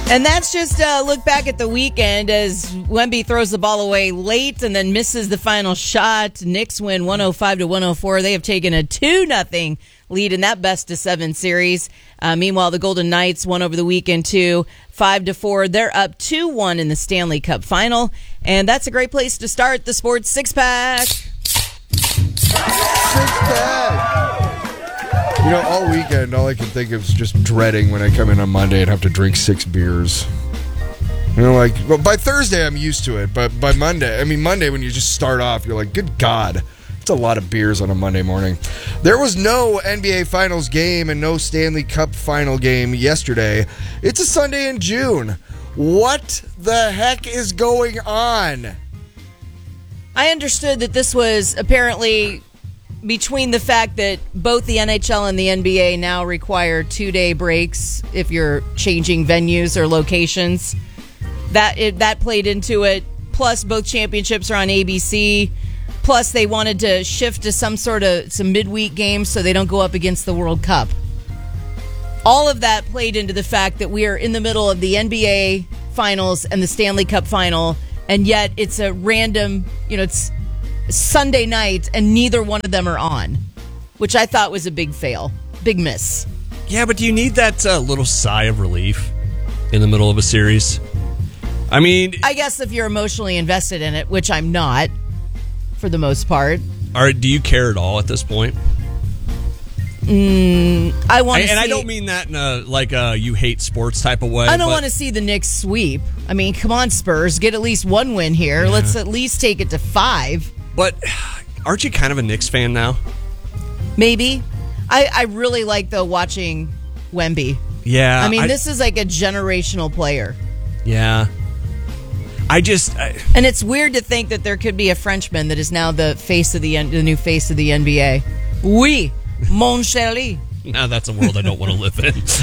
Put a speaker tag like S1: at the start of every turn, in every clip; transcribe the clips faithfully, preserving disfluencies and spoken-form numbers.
S1: And that's just a look back at the weekend as Wemby throws the ball away late and then misses the final shot. Knicks win one oh five to one oh four. They have taken a two nothing lead in that best of seven series. Uh, meanwhile, the Golden Knights won over the weekend too, five to four. They're up two one in the Stanley Cup final. And that's a great place to start the Sports Six Pack.
S2: Six Pack! You know, all weekend, all I can think of is just dreading when I come in on Monday and have to drink six beers. You know, like, well, by Thursday, I'm used to it. But by Monday, I mean, Monday, when you just start off, you're like, good God, it's a lot of beers on a Monday morning. There was no N B A Finals game and no Stanley Cup final game yesterday. It's a Sunday in June. What the heck is going on?
S1: I understood that this was apparently between the fact that both the N H L and the N B A now require two-day breaks if you're changing venues or locations. That it, that played into it. Plus, both championships are on A B C. Plus, they wanted to shift to some sort of some midweek games so they don't go up against the World Cup. All of that played into the fact that we are in the middle of the N B A Finals and the Stanley Cup Final, and yet it's a random, you know, it's Sunday night, and neither one of them are on, which I thought was a big fail. Big miss.
S3: Yeah, but do you need that uh, little sigh of relief in the middle of a series? I mean...
S1: I guess if you're emotionally invested in it, which I'm not, for the most part.
S3: Or do you care at all at this point?
S1: Mm, I want to see...
S3: And I don't mean that in a, like, a you hate sports type of way.
S1: I don't
S3: but...
S1: want to see the Knicks sweep. I mean, come on, Spurs. Get at least one win here. Yeah. Let's at least take it to five.
S3: But aren't you kind of a Knicks fan now?
S1: Maybe. I, I really like, though, watching Wemby.
S3: Yeah.
S1: I mean,
S3: I,
S1: this is like a generational player.
S3: Yeah. I just... I,
S1: and it's weird to think that there could be a Frenchman that is now the face of the the new face of the N B A. Oui, mon chéri.
S3: Now that's a world I don't want to live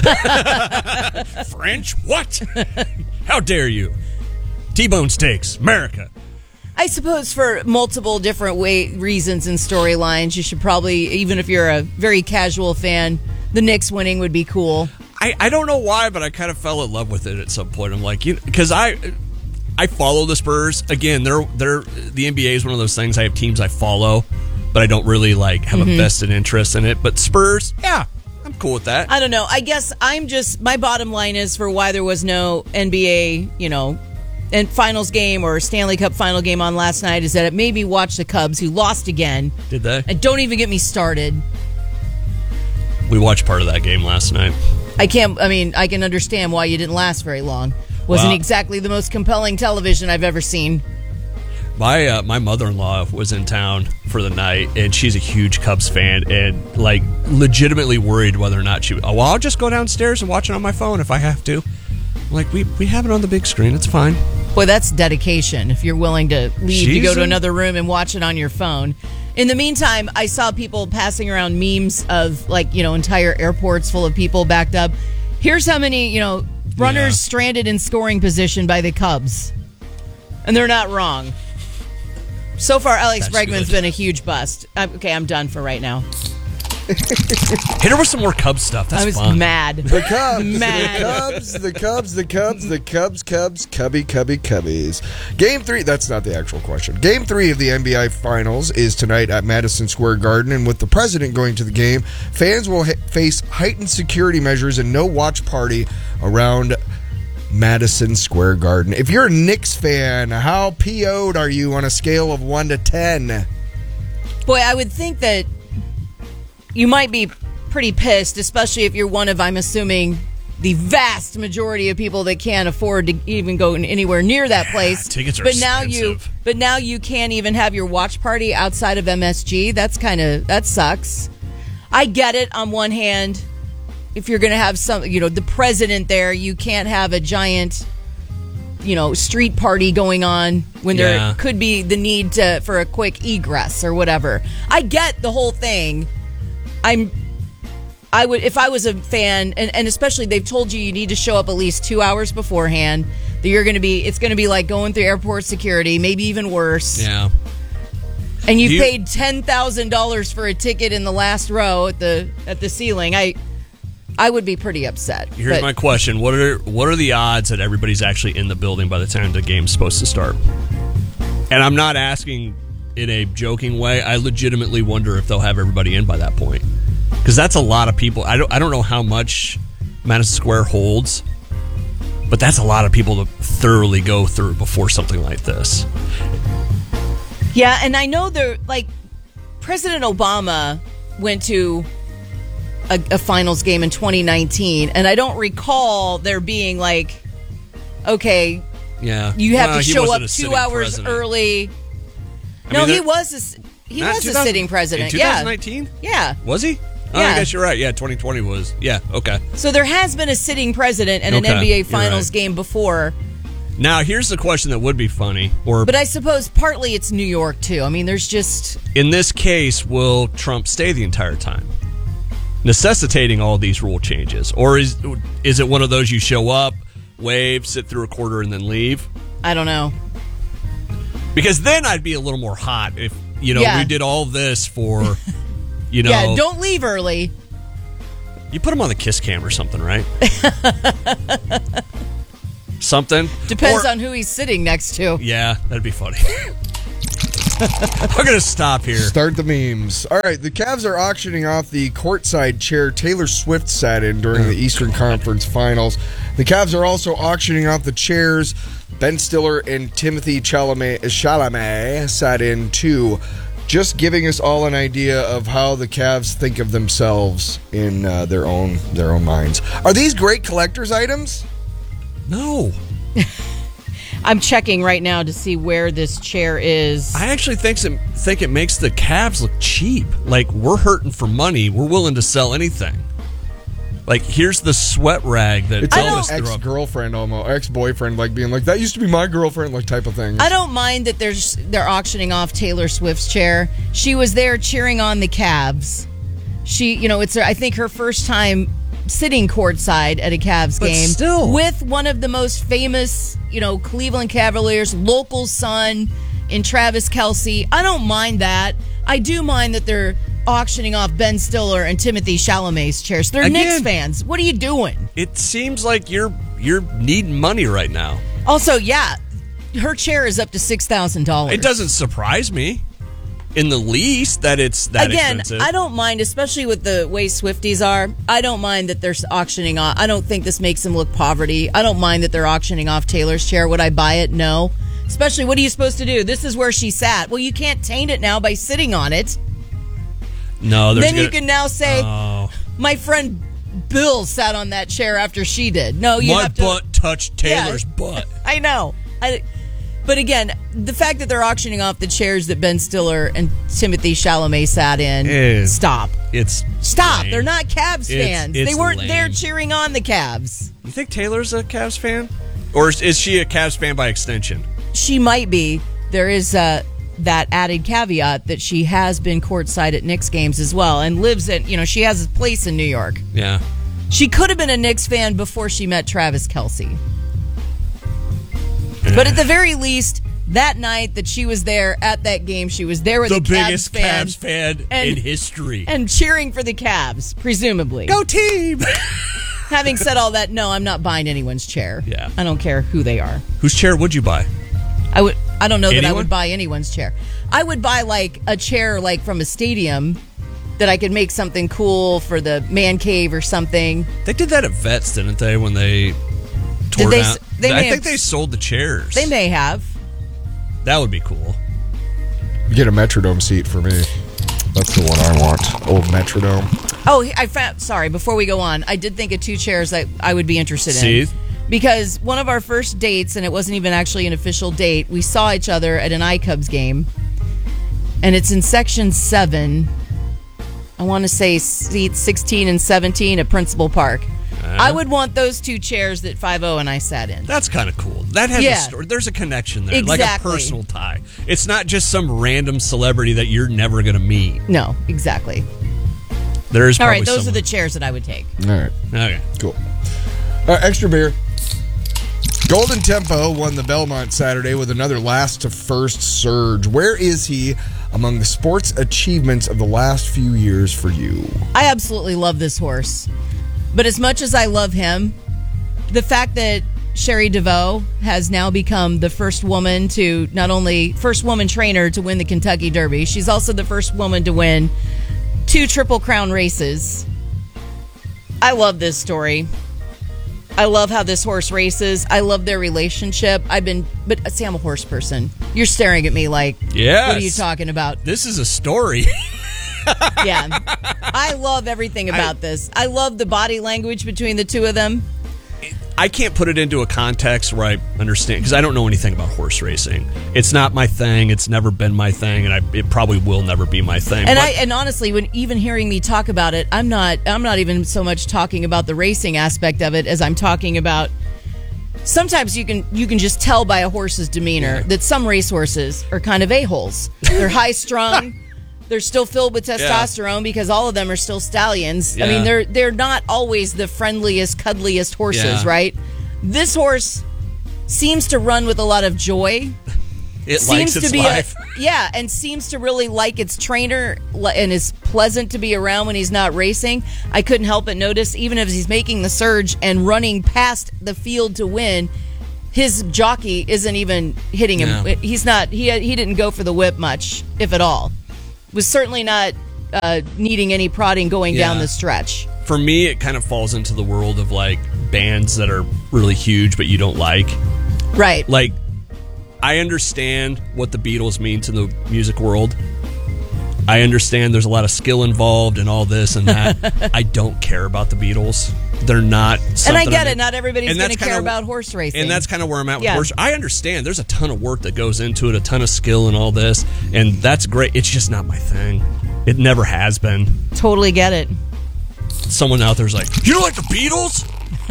S3: in. French? What? How dare you? T-bone steaks, America.
S1: I suppose for multiple different way, reasons and storylines, you should probably, even if you're a very casual fan, the Knicks winning would be cool.
S3: I, I don't know why, but I kind of fell in love with it at some point. I'm like, you because I I follow the Spurs. Again, they're they're the N B A is one of those things. I have teams I follow, but I don't really like have mm-hmm. a vested interest in it. But Spurs, yeah, I'm cool with that.
S1: I don't know. I guess I'm just my bottom line is for why there was no N B A, you know, and finals game or Stanley Cup final game on last night is that it made me watch the Cubs, who lost again.
S3: Did they?
S1: And don't even get me started.
S3: We watched part of that game last night.
S1: I can't, I mean, I can understand why you didn't last very long. Wasn't wow. exactly the most compelling television I've ever seen.
S3: My uh, my mother-in-law was in town for the night, and she's a huge Cubs fan, and like legitimately worried whether or not she. Oh, well, I'll just go downstairs and watch it on my phone if I have to. Like we we have it on the big screen, it's fine.
S1: Boy, that's dedication. If you're willing to leave
S3: she's
S1: to go to
S3: a-
S1: another room and watch it on your phone. In the meantime, I saw people passing around memes of like you know entire airports full of people backed up. Here's how many you know runners yeah. stranded in scoring position by the Cubs, and they're not wrong. So far, Alex That's Bregman's good. been a huge bust. I'm, okay, I'm done for right now.
S3: Hit her with some more Cubs stuff. That's
S1: I was
S3: fun.
S1: mad.
S2: The Cubs.
S1: Mad.
S2: The Cubs, the Cubs, the Cubs, the Cubs, Cubs, Cubby, Cubby, Cubbies. Game three, that's not the actual question. Game three of the N B A Finals is tonight at Madison Square Garden, and with the president going to the game, fans will ha- face heightened security measures and no watch party around Madison Square Garden. If you're a Knicks fan, how P O'd are you on a scale of one to ten?
S1: Boy, I would think that you might be pretty pissed, especially if you're one of, I'm assuming, the vast majority of people that can't afford to even go anywhere near that place.
S3: Yeah, tickets are
S1: but now
S3: expensive.
S1: you, but now you can't even have your watch party outside of M S G. That's kind of that sucks. I get it. On one hand, if you're going to have some, you know, the president there, you can't have a giant, you know, street party going on when
S3: Yeah.
S1: there could be the need to for a quick egress or whatever. I get the whole thing. I'm, I would, if I was a fan, and, and especially they've told you you need to show up at least two hours beforehand, that you're going to be, it's going to be like going through airport security, maybe even worse.
S3: Yeah.
S1: And you,
S3: you
S1: paid ten thousand dollars for a ticket in the last row at the at the ceiling. I, I would be pretty upset.
S3: Here's
S1: but
S3: my question: What are what are the odds that everybody's actually in the building by the time the game's supposed to start? And I'm not asking in a joking way. I legitimately wonder if they'll have everybody in by that point, because that's a lot of people. I don't I don't know how much Madison Square holds, but that's a lot of people to thoroughly go through before something like this.
S1: Yeah, and I know they're like President Obama went to a, a finals game in twenty nineteen, and I don't recall there being like, okay,
S3: Yeah,
S1: you have
S3: Well,
S1: to
S3: he
S1: show
S3: wasn't
S1: up
S3: a
S1: two
S3: sitting
S1: hours
S3: president.
S1: early.
S3: I
S1: no,
S3: mean,
S1: he
S3: there-
S1: was a, s- he
S3: Not
S1: was a
S3: 2000
S1: sitting president.
S3: in
S1: Yeah,
S3: twenty nineteen.
S1: yeah.
S3: Was he? Oh,
S1: Yeah.
S3: I guess you're right. Yeah, twenty twenty was. Yeah, okay.
S1: So there has been a sitting president in an
S3: Okay,
S1: N B A
S3: you're
S1: finals
S3: right.
S1: game before,
S3: Now, here's the question that would be funny, or
S1: but I suppose partly it's New York too. I mean, there's just
S3: in this case, will Trump stay the entire time, necessitating all these rule changes? Or is is it one of those you show up, wave, sit through a quarter, and then leave?
S1: I don't know.
S3: Because then I'd be a little more hot if, you know,
S1: Yeah.
S3: we did all this for, you know.
S1: Yeah, don't leave early.
S3: You put him on the kiss cam or something, right? Something.
S1: Depends
S3: Or-
S1: on who he's sitting next to.
S3: Yeah, that'd be funny. I'm going to stop here.
S2: Start the memes. All right, the Cavs are auctioning off the courtside chair Taylor Swift sat in during the Eastern Conference Finals. The Cavs are also auctioning off the chairs Ben Stiller and Timothy Chalamet, Chalamet sat in too. Just giving us all an idea of how the Cavs think of themselves in uh, their own their own minds. Are these great collector's items?
S3: No.
S1: I'm checking right now to see where this chair is.
S3: I actually think it, think it makes the Cavs look cheap. Like, we're hurting for money. We're willing to sell anything. Like, here's the sweat rag that
S2: It's
S3: Elvis
S2: almost
S3: threw up.
S2: ex-girlfriend, almost ex-boyfriend, like being like, that used to be my girlfriend, like type of thing.
S1: I don't mind that there's they're auctioning off Taylor Swift's chair. She was there cheering on the Cavs. She, you know, it's I think her first time sitting courtside at a Cavs
S3: But
S1: game
S3: still.
S1: with one of the most famous, you know, Cleveland Cavaliers local son in Travis Kelce. I don't mind that. I do mind that they're auctioning off Ben Stiller and Timothy Chalamet's chairs. They're
S3: Again.
S1: Knicks fans. What are you doing?
S3: It seems like you're you're needing money right now.
S1: Also, yeah, her chair is up to six thousand dollars.
S3: It doesn't surprise me in the least that it's that
S1: Again,
S3: expensive.
S1: I don't mind, especially with the way Swifties are. I don't mind that they're auctioning off. I don't think this makes them look poverty. I don't mind that they're auctioning off Taylor's chair. Would I buy it? No. Especially, what are you supposed to do? This is where she sat. Well, you can't taint it now by sitting on it.
S3: No, there's
S1: Then you
S3: gonna-
S1: can now say,
S3: Oh.
S1: my friend Bill sat on that chair after she did. No, you
S3: My
S1: have to.
S3: butt touched Taylor's
S1: Yeah.
S3: butt.
S1: I know. I, but again, the fact that they're auctioning off the chairs that Ben Stiller and Timothy Chalamet sat in,
S3: Is-
S1: stop.
S3: It's
S1: Stop.
S3: lame.
S1: They're not Cavs
S3: It's-
S1: fans.
S3: it's
S1: They weren't
S3: lame.
S1: there cheering on the Cavs.
S3: You think Taylor's a Cavs fan? Or is, is she a Cavs fan by extension?
S1: She might be. There is uh, that added caveat that she has been courtside at Knicks games as well and lives in, you know, she has a place in New York.
S3: Yeah.
S1: She could have been a Knicks fan before she met Travis Kelce. But at the very least, that night that she was there at that game, she was there with
S3: The
S1: a Cavs
S3: biggest
S1: fan
S3: Cavs fan
S1: and-
S3: in history.
S1: and cheering for the Cavs, presumably.
S3: Go team!
S1: Having said all that, no, I'm not buying anyone's chair.
S3: Yeah.
S1: I don't care who they are.
S3: Whose chair would you buy?
S1: I would. I don't know that I
S3: Anyone?
S1: would buy anyone's chair. I would buy like a chair like from a stadium that I could make something cool for the man cave or something.
S3: They did that at Vets, didn't they, when they tore
S1: they
S3: down?
S1: s- they
S3: I
S1: may
S3: think
S1: have-
S3: they sold the chairs.
S1: They may have.
S3: That would be cool.
S2: You get a Metrodome seat for me. That's the one I want. Old Metrodome.
S1: Oh, I found. Sorry, before we go on, I did think of two chairs that I would be interested
S3: See?
S1: in. Because one of our first dates, and it wasn't even actually an official date, we saw each other at an iCubs game, and it's in section seven. I want to say seats sixteen and seventeen at Principal Park. I would want those two chairs that five oh and I sat in.
S3: That's kind of cool. That has
S1: Yeah.
S3: a story. There's a connection there, like a
S1: Exactly.
S3: personal tie. It's not just some random celebrity that you're never going to meet.
S1: No, exactly.
S3: There is
S1: All
S3: probably
S1: right, those
S3: someone.
S1: are the chairs that I would take.
S2: All right.
S3: Okay.
S2: Cool. Uh, extra beer. Golden Tempo won the Belmont Saturday with another last to first surge. Where is he among the sports achievements of the last few years for you?
S1: I absolutely love this horse. But as much as I love him, the fact that Sherry DeVoe has now become the first woman to not only first woman trainer to win the Kentucky Derby, she's also the first woman to win two Triple Crown races. I love this story. I love how this horse races. I love their relationship. I've been, but see, I'm a horse person. You're staring at me like,
S3: yes.
S1: What are you talking about?
S3: This is a story.
S1: Yeah. I love everything about I, this. I love the body language between the two of them.
S3: I can't put it into a context where I understand, because I don't know anything about horse racing. It's not my thing. It's never been my thing, and I, it probably will never be my thing.
S1: And
S3: but,
S1: I and honestly, when even hearing me talk about it, I'm not I'm not even so much talking about the racing aspect of it as I'm talking about. Sometimes you can you can just tell by a horse's demeanor yeah. that some racehorses are kind of a-holes. They're high strung. They're still filled with testosterone yeah. because all of them are still stallions. Yeah. I mean, they're they're not always the friendliest, cuddliest horses, yeah. right? This horse seems to run with a lot of joy.
S3: It
S1: seems
S3: likes its
S1: to be
S3: life.
S1: A, yeah, and seems to really like its trainer and is pleasant to be around when he's not racing. I couldn't help but notice, even as he's making the surge and running past the field to win, his jockey isn't even hitting him.
S3: Yeah.
S1: He's not. He he didn't go for the whip much, if at all. Was certainly not uh, needing any prodding going
S3: yeah.
S1: down the stretch.
S3: For me, it kind of falls into the world of like bands that are really huge but you don't like.
S1: Right.
S3: Like, I understand what the Beatles mean to the music world. I understand there's a lot of skill involved and all this and that. I don't care about the Beatles. They're not something
S1: And I get
S3: I mean,
S1: it. Not everybody's going to care
S3: kinda,
S1: about horse racing.
S3: And that's kind of where I'm at with
S1: yeah.
S3: horse. I understand there's a ton of work that goes into it, a ton of skill and all this, and that's great. It's just not my thing. It never has been.
S1: Totally get it.
S3: Someone out there's like, you don't like the Beatles?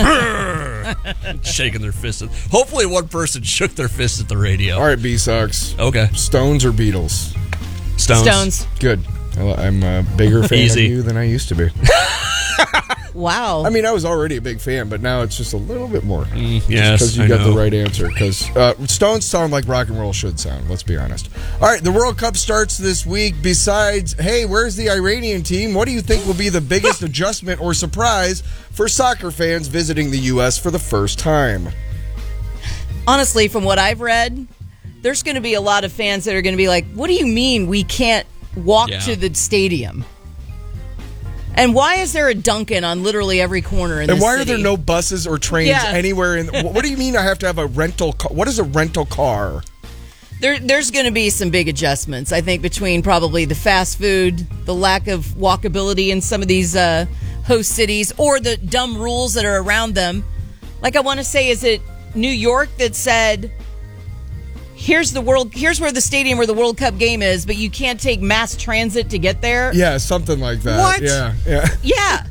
S3: Shaking their fist. At, hopefully one person shook their fist at the radio.
S2: All right, B-Sox.
S3: Okay.
S2: Stones or Beatles?
S3: Stones.
S1: Stones.
S2: Good. I'm a bigger fan
S3: Easy.
S2: of you than I used to be.
S1: Wow.
S2: I mean, I was already a big fan, but now it's just a little bit more.
S3: Mm, yes,
S2: Because you
S3: I
S2: got
S3: know.
S2: the right answer. Because uh, Stones sound like rock and roll should sound, let's be honest. All right, the World Cup starts this week. Besides, hey, where's the Iranian team? What do you think will be the biggest adjustment or surprise for soccer fans visiting the U S for the first time?
S1: Honestly, from what I've read, there's going to be a lot of fans that are going to be like, what do you mean we can't walk
S3: Yeah.
S1: to the stadium? And why is there a Dunkin' on literally every corner in the
S2: And why
S1: city?
S2: are there no buses or trains
S1: Yeah.
S2: anywhere in what do you mean I have to have a rental car? What is a rental car?
S1: There, there's going to be some big adjustments, I think, between probably the fast food, the lack of walkability in some of these uh, host cities, or the dumb rules that are around them. Like, I want to say, is it New York that said, here's the world, here's where the stadium where the World Cup game is, but you can't take mass transit to get there?
S2: Yeah, something like that.
S1: What?
S2: Yeah, yeah.
S1: Yeah.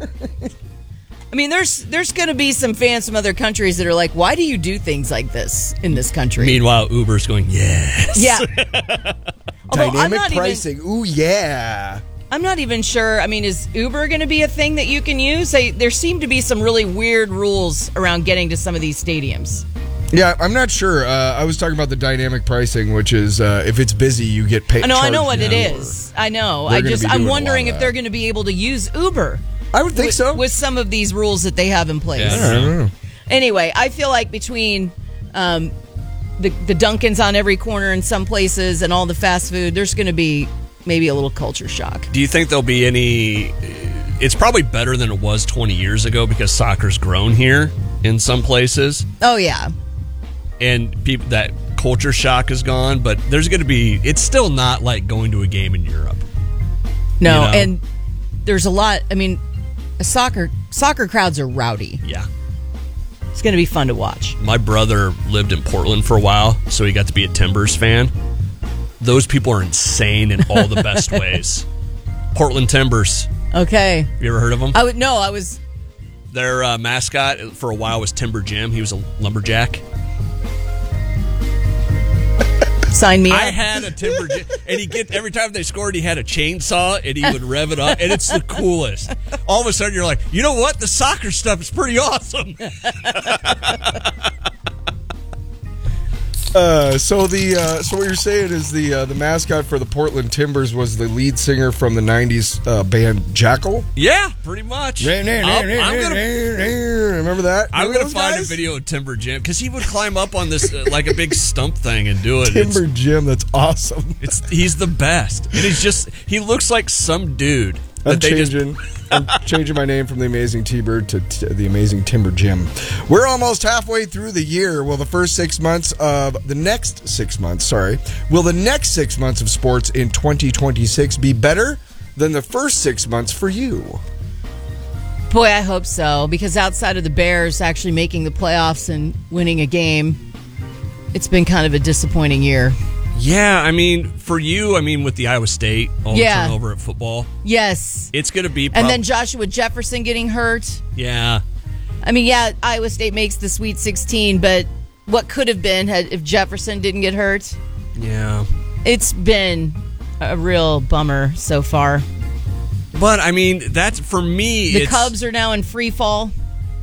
S1: I mean, there's there's going to be some fans from other countries that are like, why do you do things like this in this country?
S3: Meanwhile, Uber's going, yes.
S1: Yeah. Although I'm
S2: Dynamic
S1: not
S2: pricing.
S1: Even,
S2: Ooh, yeah.
S1: I'm not even sure. I mean, is Uber going to be a thing that you can use? They, there seem to be some really weird rules around getting to some of these stadiums.
S2: Yeah, I'm not sure. Uh, I was talking about the dynamic pricing, which is uh, if it's busy, you get paid.
S1: I know, I know
S2: charged
S1: what it
S2: more.
S1: is. I know.
S2: They're
S1: I
S2: gonna
S1: just,
S2: be
S1: I'm
S2: doing a
S1: wondering
S2: lot of
S1: if they're
S2: that.
S1: going to be able to use Uber.
S2: I would think
S1: with,
S2: so.
S1: with some of these rules that they have in place.
S3: Yeah.
S2: I don't know.
S1: Anyway, I feel like between um, the the Dunkins on every corner in some places and all the fast food, there's going to be maybe a little culture shock.
S3: Do you think there'll be any... It's probably better than it was twenty years ago because soccer's grown here in some places.
S1: Oh, yeah.
S3: And people that culture shock is gone, but there's going to be... It's still not like going to a game in Europe.
S1: No,
S3: You know?
S1: and there's a lot. I mean, a soccer soccer crowds are rowdy.
S3: Yeah.
S1: It's going to be fun to watch.
S3: My brother lived in Portland for a while, so he got to be a Timbers fan. Those people are insane in all the best ways. Portland Timbers.
S1: Okay.
S3: You ever heard of them?
S1: I would no. I was
S3: Their uh, mascot for a while was Timber Jim. He was a lumberjack.
S1: sign me up.
S3: I had a Timber Jim, and he get every time they scored, he had a chainsaw, and he would rev it up, and it's the coolest. All of a sudden, you're like, you know what? The soccer stuff is pretty awesome.
S2: Uh, so the uh, so what you're saying is the uh, the mascot for the Portland Timbers was the lead singer from the nineties uh, band Jackal.
S3: Yeah, pretty much. I'm, I'm gonna,
S2: remember that?
S3: I'm
S2: remember
S3: gonna find
S2: guys?
S3: a video of Timber Jim because he would climb up on this uh, like a big stump thing and do it.
S2: Timber
S3: it's,
S2: Jim, that's awesome.
S3: It's he's the best, and he's just he looks like some dude.
S2: I'm
S3: That they
S2: changing. I'm changing my name from the Amazing T-Bird to t- the Amazing Timber Jim. We're almost halfway through the year. Will the first six months of the next six months, sorry, will the next six months of sports in twenty twenty-six be better than the first six months for you?
S1: Boy, I hope so, because outside of the Bears actually making the playoffs and winning a game, it's been kind of a disappointing year.
S3: Yeah, I mean, for you, I mean, with the Iowa State, all
S1: Yeah.
S3: the turnover at football,
S1: Yes.
S3: it's going to be. Prob-
S1: And then Joshua Jefferson getting hurt.
S3: yeah,
S1: I mean, yeah, Iowa State makes the Sweet sixteen, but what could have been had if Jefferson didn't get hurt?
S3: yeah.
S1: It's been a real bummer so far.
S3: But I mean, that's for me.
S1: The
S3: it's,
S1: Cubs are now in free fall.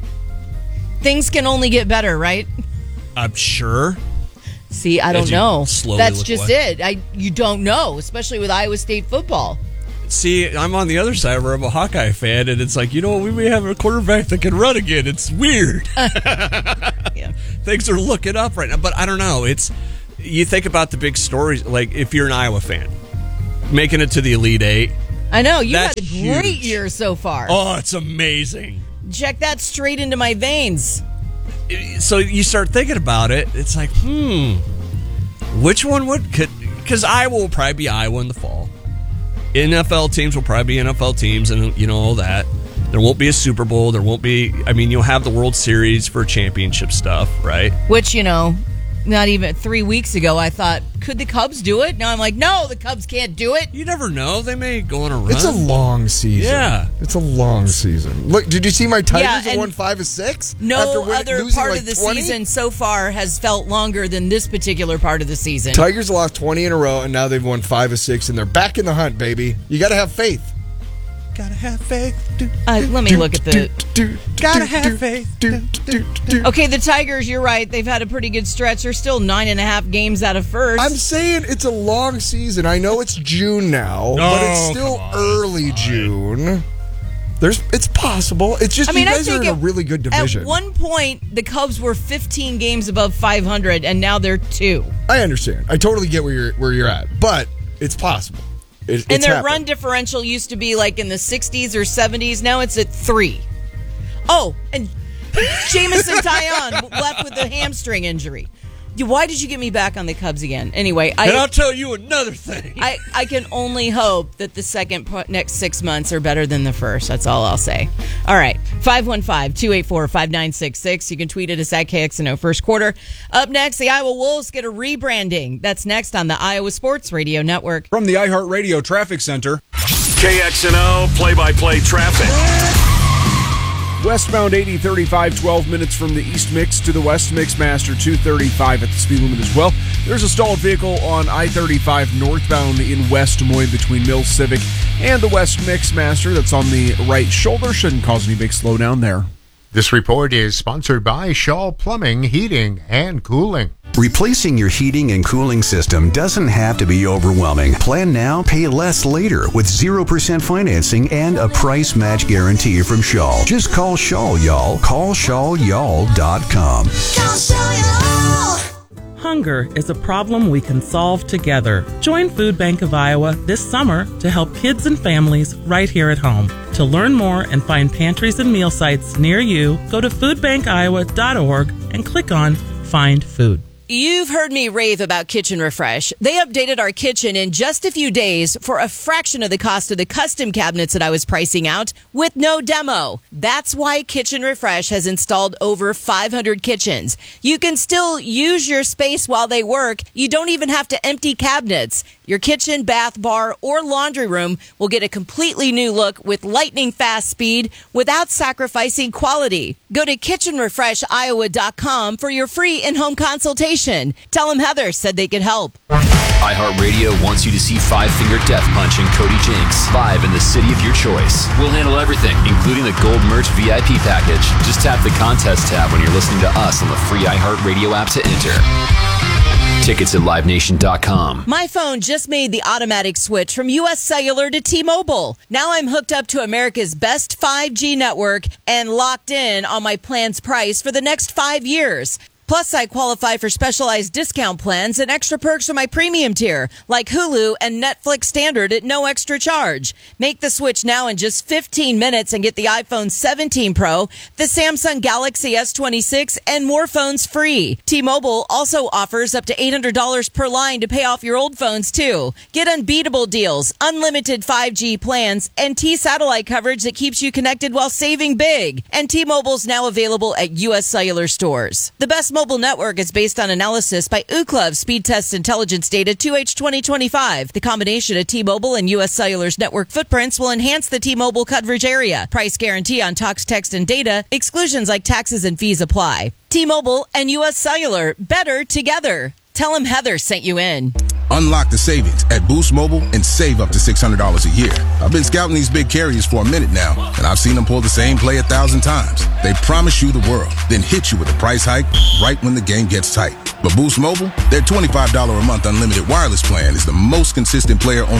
S1: Things can only get better, right?
S3: I'm sure.
S1: See, I don't
S3: As you
S1: know.
S3: slowly
S1: That's
S3: look
S1: just
S3: away.
S1: it. I you don't know, especially with Iowa State football.
S3: See, I'm on the other side where I'm a Hawkeye fan, and it's like, you know, we may have a quarterback that can run again. It's weird.
S1: Yeah.
S3: Things are looking up right now, but I don't know. It's you think about the big stories, like if you're an Iowa fan, making it to the Elite Eight.
S1: I know you
S3: That's
S1: had a great
S3: huge.
S1: year so far.
S3: Oh, it's amazing.
S1: Check that straight into my veins.
S3: So you start thinking about it. It's like, hmm, which one would could? Because Iowa will probably be Iowa in the fall. N F L teams will probably be N F L teams, and you know all that. There won't be a Super Bowl. There won't be. I mean, you'll have the World Series for championship stuff, right?
S1: Which, you know, not even three weeks ago, I thought, could the Cubs do it? Now I'm like, no, the Cubs can't do it.
S3: You never know. They may go on a run.
S2: It's a long season.
S3: Yeah.
S2: It's a long season. Look, did you see my Tigers
S1: Yeah,
S2: that
S1: and
S2: won five of six? After
S1: No
S2: winning-
S1: other
S2: losing
S1: part
S2: like
S1: of the
S2: twenty?
S1: season so far has felt longer than this particular part of the season.
S2: Tigers lost twenty in a row, and now they've won five of six, and they're back in the hunt, baby. You got to have faith.
S3: Gotta have faith.
S1: Uh, let me look at the...
S3: Gotta have faith.
S1: Okay, the Tigers, you're right. They've had a pretty good stretch. They're still nine and a half games out of first.
S2: I'm saying it's a long season. I know it's June now, but it's
S3: Oh,
S2: still
S3: come on,
S2: early June. There's, it's possible. It's just
S1: I mean,
S2: you
S1: I
S2: guys are
S1: think
S2: in a
S1: at-
S2: really good division.
S1: At one point, the Cubs were fifteen games above five hundred, and now they're two.
S2: I understand. I totally get where you're where you're at, but it's possible. It,
S1: And
S2: it's
S1: their
S2: happened.
S1: run differential used to be like in the sixties or seventies. Now it's at three. Oh, and Jamison Taillon left with a hamstring injury. Why did you get me back on the Cubs again? Anyway,
S3: And I'll
S1: I
S3: tell you another thing.
S1: I, I can only hope that the second po- next six months are better than the first. That's all I'll say. All right, five one five, two eight four, five nine six six. You can tweet at us at K X N O First Quarter. Up next, the Iowa Wolves get a rebranding. That's next on the Iowa Sports Radio Network.
S4: From the iHeartRadio Traffic Center.
S5: K X N O play-by-play traffic.
S4: Westbound eighty thirty-five, twelve minutes from the East Mix to the West Mix Master, two thirty-five at the speed limit as well. There's a stalled vehicle on I thirty-five northbound in West Des Moines between Mills Civic and the West Mix Master. That's on the right shoulder. Shouldn't cause any big slowdown there.
S6: This report is sponsored by Shaw Plumbing, Heating, and Cooling.
S7: Replacing your heating and cooling system doesn't have to be overwhelming. Plan now, pay less later with zero percent financing and a price match guarantee from Shaw. Just call Shaw, y'all. Call shaw y'all dot com.
S8: Hunger is a problem we can solve together. Join Food Bank of Iowa this summer to help kids and families right here at home. To learn more and find pantries and meal sites near you, go to food bank iowa dot org and click on Find Food.
S1: You've heard me rave about Kitchen Refresh. They updated our kitchen in just a few days for a fraction of the cost of the custom cabinets that I was pricing out with no demo. That's why Kitchen Refresh has installed over five hundred kitchens. You can still use your space while they work. You don't even have to empty cabinets. Your kitchen, bath, bar, or laundry room will get a completely new look with lightning fast speed without sacrificing quality. Go to kitchen refresh iowa dot com for your free in-home consultation. Tell them Heather said they could help.
S9: iHeartRadio wants you to see Five Finger Death Punch and Cody Jinks live in the city of your choice. We'll handle everything, including the Gold Merch V I P package. Just tap the contest tab when you're listening to us on the free iHeartRadio app to enter. Tickets at live nation dot com.
S1: My phone just made the automatic switch from U S Cellular to T-Mobile. Now I'm hooked up to America's best five G network and locked in on my plan's price for the next five years. Plus, I qualify for specialized discount plans and extra perks for my premium tier, like Hulu and Netflix Standard at no extra charge. Make the switch now in just fifteen minutes and get the iPhone seventeen Pro, the Samsung Galaxy S twenty-six, and more phones free. T-Mobile also offers up to eight hundred dollars per line to pay off your old phones, too. Get unbeatable deals, unlimited five G plans, and T-Satellite coverage that keeps you connected while saving big. And T-Mobile's now available at U S Cellular stores. The best mobile network is based on analysis by Ookla Speed Test Intelligence Data two H twenty twenty-five. The combination of T-Mobile and U S Cellular's network footprints will enhance the T-Mobile coverage area. Price guarantee on talks, text, and data. Exclusions like taxes and fees apply. T-Mobile and U S Cellular. Better together. Tell them Heather sent you in.
S10: Unlock the savings at Boost Mobile and save up to six hundred dollars a year. I've been scouting these big carriers for a minute now, and I've seen them pull the same play a thousand times. They promise you the world, then hit you with a price hike right when the game gets tight. But Boost Mobile, their twenty-five dollars a month unlimited wireless plan is the most consistent player on